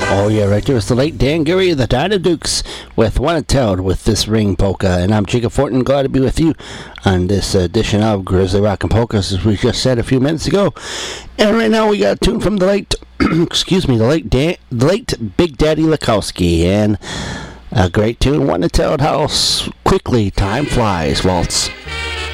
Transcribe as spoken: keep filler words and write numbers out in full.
Oh yeah, right there. It's the late Dan Gary of the Dino Dukes with Wanna Tell with this ring polka. And I'm Jacob Fortin, glad to be with you on this edition of Grizzly Rock and Polkas, as we just said a few minutes ago. And right now we got a tune from the late, excuse me, the late Dan, the late Big Daddy Lakowski, and a great tune, Wanna Tell How Quickly Time Flies, Waltz.